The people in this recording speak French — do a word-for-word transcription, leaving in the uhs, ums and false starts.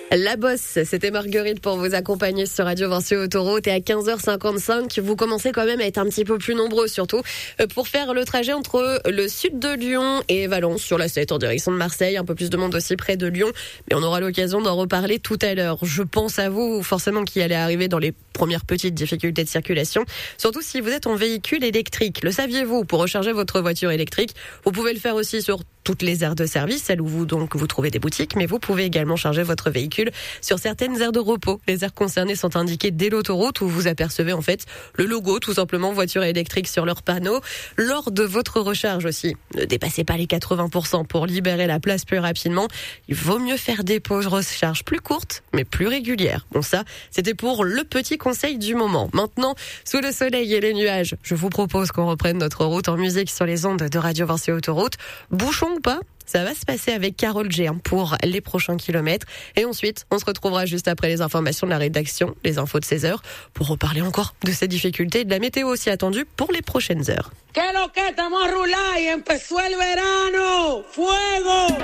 La Bosse, c'était Marguerite pour vous accompagner sur Radio Vinci Autoroute. Et à quinze heures cinquante-cinq, vous commencez quand même à être un petit peu plus nombreux, surtout pour faire le trajet entre le sud de Lyon et Valence sur la sept en direction de Marseille. Un peu plus de monde aussi près de Lyon, mais on aura l'occasion d'en reparler tout à l'heure. Je pense à vous, forcément, qui allez arriver dans les premières petites difficultés de circulation, surtout si vous êtes en véhicule électrique. Le saviez-vous? Pour recharger votre voiture électrique, vous pouvez le faire aussi sur toutes les aires de service, celles où vous donc vous trouvez des boutiques, mais vous pouvez également charger votre véhicule sur certaines aires de repos. Les aires concernées sont indiquées dès l'autoroute où vous apercevez en fait le logo, tout simplement voiture électrique sur leur panneau. Lors de votre recharge aussi, ne dépassez pas les quatre-vingts pour cent pour libérer la place plus rapidement. Il vaut mieux faire des pauses recharge plus courtes, mais plus régulières. Bon, ça, c'était pour le petit conseil du moment. Maintenant, sous le soleil et les nuages, je vous propose qu'on reprenne notre route en musique sur les ondes de Radio Vinci Autoroute. Bouchon ou pas, ça va se passer avec Carole G pour les prochains kilomètres. Et ensuite, on se retrouvera juste après les informations de la rédaction, les infos de seize heures, pour reparler encore de ces difficultés et de la météo aussi attendue pour les prochaines heures. Que lo que estamos a rular y empezó el verano. Fuego!